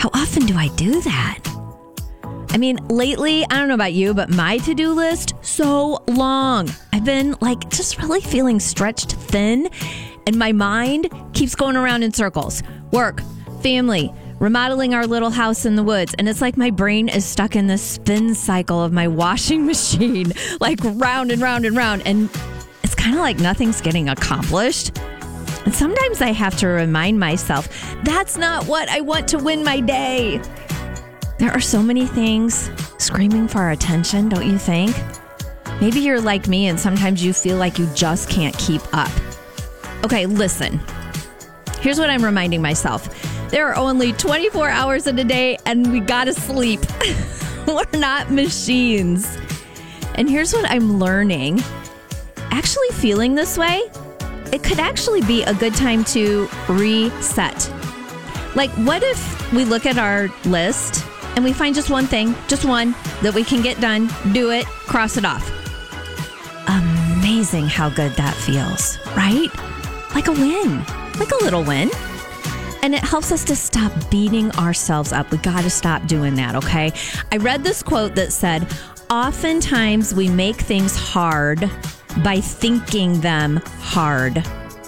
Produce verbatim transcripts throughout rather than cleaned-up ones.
How often do I do that? I mean, lately, I don't know about you, but my to-do list, so long. I've been like just really feeling stretched thin, and my mind keeps going around in circles. Work, family, remodeling our little house in the woods. And it's like my brain is stuck in this spin cycle of my washing machine, like round and round and round. And it's kind of like nothing's getting accomplished. And sometimes I have to remind myself, that's not what I want to win my day. There are so many things screaming for our attention, don't you think? Maybe you're like me and sometimes you feel like you just can't keep up. Okay, listen. Here's what I'm reminding myself. There are only twenty-four hours in a day and we gotta sleep. We're not machines. And here's what I'm learning. Actually feeling this way, it could actually be a good time to reset. Like, what if we look at our list and we find just one thing, just one, that we can get done, do it, cross it off. Amazing how good that feels, right? Like a win, like a little win. And it helps us to stop beating ourselves up. We got to stop doing that, okay? I read this quote that said, oftentimes we make things hard by thinking them hard.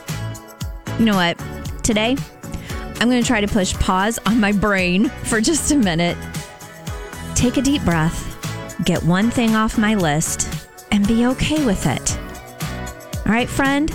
You know what? Today, I'm going to try to push pause on my brain for just a minute. Take a deep breath, get one thing off my list, and be okay with it. All right, friend?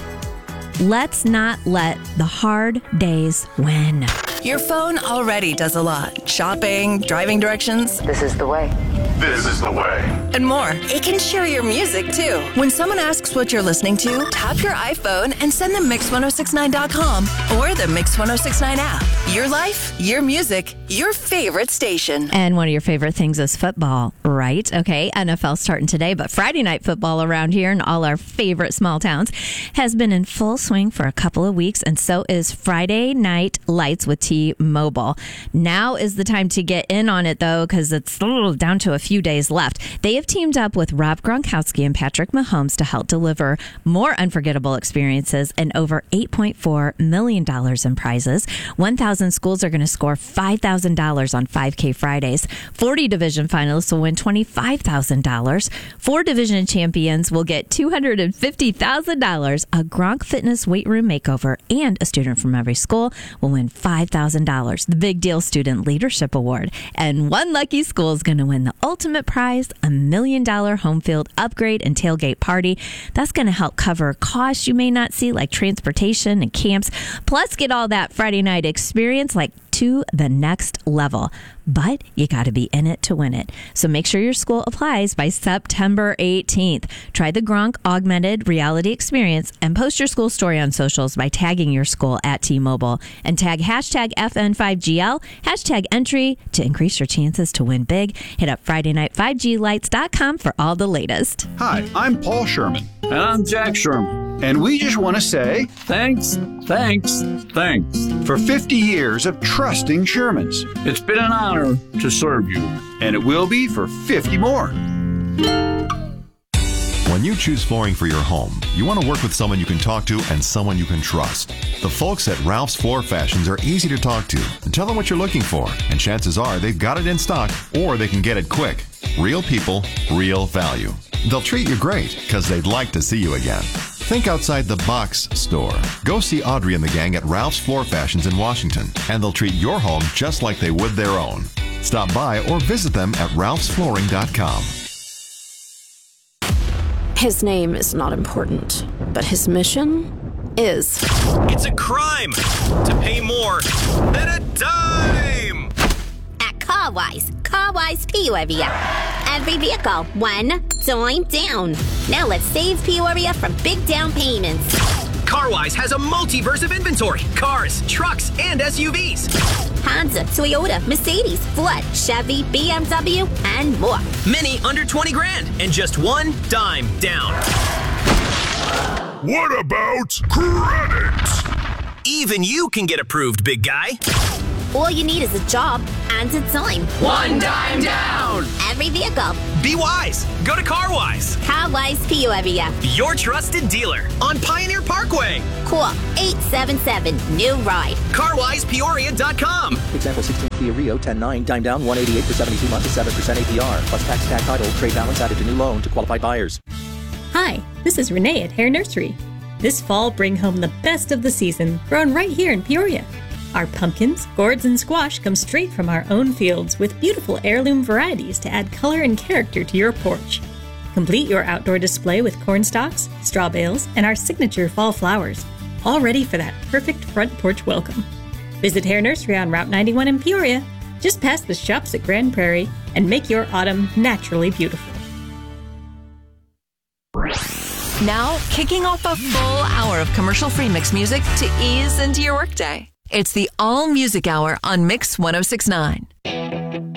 Let's not let the hard days win. Your phone already does a lot. Shopping, driving directions. This is the way. This is the way. And more. It can share your music, too. When someone asks what you're listening to, tap your iPhone and send them mix ten sixty-nine dot com or the Mix ten sixty-nine app. Your life, your music, your favorite station. And one of your favorite things is football, right? Okay, N F L starting today, but Friday night football around here in all our favorite small towns has been in full swing for a couple of weeks, and so is Friday Night Lights with T-Mobile. Now is the time to get in on it, though, because it's oh, down to a few days left. They have teamed up with Rob Gronkowski and Patrick Mahomes to help deliver more unforgettable experiences and over eight point four million dollars in prizes. one thousand schools are going to score five thousand dollars on five K Fridays. forty division finalists will win twenty-five thousand dollars. Four division champions will get two hundred fifty thousand dollars, a Gronk Fitness weight room makeover, and a student from every school will win five thousand dollars, the Big Deal Student Leadership Award. And one lucky school is going to win the ultimate prize, a million dollar home field upgrade and tailgate party. That's going to help cover costs you may not see, like transportation and camps. Plus, get all that Friday night experience like to the next level. But you got to be in it to win it. So make sure your school applies by September eighteenth. Try the Gronk Augmented Reality Experience and post your school story on socials by tagging your school at T-Mobile and tag hashtag F N five G L, hashtag entry to increase your chances to win big. Hit up Friday Night five G lights dot com for all the latest. Hi, I'm Paul Sherman. And I'm Jack Sherman. And we just want to say thanks, thanks, thanks for fifty years of trusting Shermans. It's been an honor to serve you. And it will be for fifty more. When you choose flooring for your home, you want to work with someone you can talk to and someone you can trust. The folks at Ralph's Floor Fashions are easy to talk to. Tell them what you're looking for, and chances are they've got it in stock or they can get it quick. Real people, real value. They'll treat you great because they'd like to see you again. Think outside the box store. Go see Audrey and the gang at Ralph's Floor Fashions in Washington, and they'll treat your home just like they would their own. Stop by or visit them at ralphs flooring dot com. His name is not important, but his mission is. It's a crime to pay more than a dime! At CarWise, CarWise Peoria. Every vehicle, one dime down. Now let's save Peoria from big down payments. CarWise has a multiverse of inventory. Cars, trucks, and S U Vs. Honda, Toyota, Mercedes, Ford, Chevy, B M W, and more. Many under twenty grand and just one dime down. What about credit? Even you can get approved, big guy. All you need is a job and a dime. One dime down. Every vehicle. Be wise. Go to CarWise. CarWise Peoria. Your trusted dealer on Pioneer Parkway. Call eight seven seven, new ride. car wise peoria dot com. Example sixteen Kia Rio ten nine, dime down one eighty-eight for seventy-two months at seven percent A P R. Plus tax, tag title, trade balance added to new loan to qualified buyers. Hi, this is Renee at Hare Nursery. This fall, bring home the best of the season, grown right here in Peoria. Our pumpkins, gourds, and squash come straight from our own fields with beautiful heirloom varieties to add color and character to your porch. Complete your outdoor display with corn stalks, straw bales, and our signature fall flowers, all ready for that perfect front porch welcome. Visit Hare Nursery on Route ninety-one in Peoria, just past the shops at Grand Prairie, and make your autumn naturally beautiful. Now, kicking off a full hour of commercial-free mix music to ease into your workday. It's the All Music Hour on Mix one oh six point nine.